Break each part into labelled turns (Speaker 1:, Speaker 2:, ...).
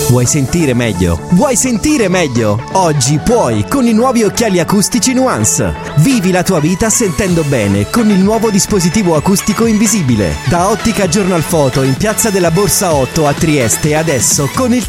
Speaker 1: Vuoi sentire meglio? Vuoi sentire meglio? Oggi puoi con i nuovi occhiali acustici Nuance. Vivi la tua vita sentendo bene con il nuovo dispositivo acustico invisibile. Da Ottica Journal Photo in Piazza della Borsa 8 a Trieste adesso con il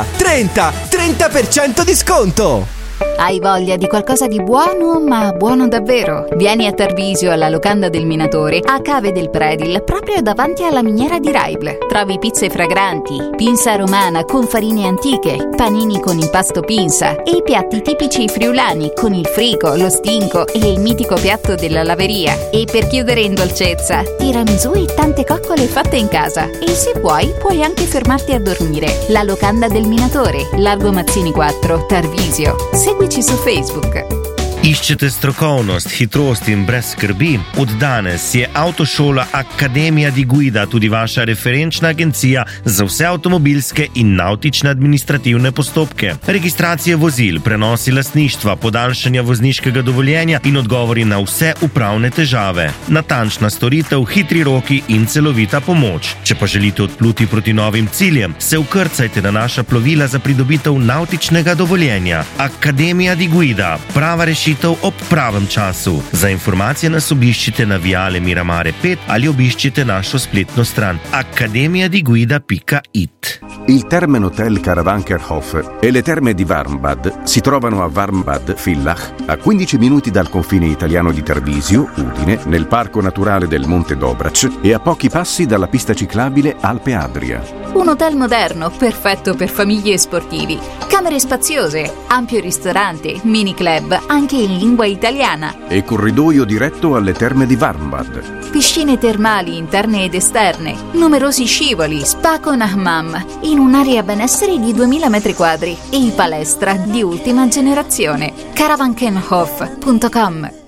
Speaker 1: 30% di sconto!
Speaker 2: Hai voglia di qualcosa di buono, ma buono davvero? Vieni a Tarvisio alla locanda del Minatore, a Cave del Predil, proprio davanti alla miniera di Raibl. Trovi pizze fragranti, pinza romana con farine antiche, panini con impasto pinza e i piatti tipici friulani con il frico, lo stinco e il mitico piatto della laveria. E per chiudere in dolcezza, tiramisù e tante coccole fatte in casa. E se puoi anche fermarti a dormire. La locanda del Minatore, Largo Mazzini 4, Tarvisio. Seguici su Facebook.
Speaker 3: Iščete strokovnost, hitrost in brez skrbi? Od danes je Avtošola Akademija di Guida tudi vaša referenčna agencija za vse avtomobilske in navtične administrativne postopke. Registracije vozil, prenosi lastništva, podaljšanja vozniškega dovoljenja in odgovori na vse upravne težave. Natančna storitev, hitri roki in celovita pomoč. Če pa želite odpluti proti novim ciljem, se vkrcajte na naša plovila za pridobitev navtičnega dovoljenja. Akademija di Guida, prava rešitev ob pravem času. Za informacije nas obiščite na Viale Miramare 5 ali obiščite našo spletno stran akademiadiguida.it.
Speaker 4: Il Termen Hotel Karavankerhof e le terme di Warmbad si trovano a Warmbad-Villach, a 15 minuti dal confine italiano di Tarvisio, Udine, nel Parco Naturale del Monte Dobrac e a pochi passi dalla pista ciclabile Alpe Adria.
Speaker 2: Un hotel moderno, perfetto per famiglie e sportivi. Camere spaziose, ampio ristorante, mini club, anche in lingua italiana.
Speaker 4: E corridoio diretto alle terme di Warmbad.
Speaker 2: Piscine termali interne ed esterne, numerosi scivoli, spa con hammam, in un'area benessere di 2000 metri quadri e palestra di ultima generazione. Caravankenhof.com